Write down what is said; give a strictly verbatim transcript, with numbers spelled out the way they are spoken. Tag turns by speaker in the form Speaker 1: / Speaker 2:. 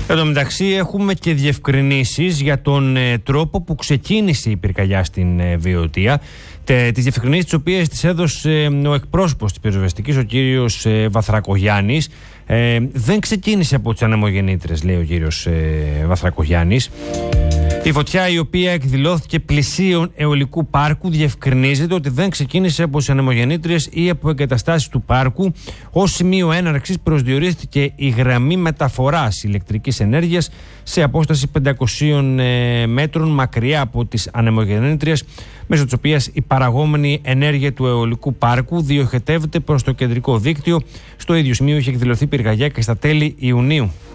Speaker 1: Εν τω μεταξύ έχουμε και διευκρινήσεις για τον ε, τρόπο που ξεκίνησε η πυρκαγιά στην ε, Βιωτία. Τε, τις διευκρινήσεις τις οποίες τις έδωσε ε, ο εκπρόσωπος της πυροσβεστικής, ο κύριος ε, Βαθρακογιάννης. Ε, δεν ξεκίνησε από τις ανεμογεννήτρες, λέει ο κύριος ε, Βαθρακογιάννης. Η φωτιά, η οποία εκδηλώθηκε πλησίων αιωλικού πάρκου, διευκρινίζεται ότι δεν ξεκίνησε από τις ανεμογεννήτριες ή από εγκαταστάσεις του πάρκου. Ως σημείο έναρξης προσδιορίστηκε η γραμμή μεταφοράς ηλεκτρικής ενέργειας σε απόσταση πεντακοσίων ε, μέτρων μακριά από τις ανεμογεννήτριες, μέσω της οποίας η παραγόμενη ενέργεια του αιωλικού πάρκου διοχετεύεται προς το κεντρικό δίκτυο. Στο ίδιο σημείο είχε εκδηλωθεί πυρκαγιά και στα τέλη Ιουνίου.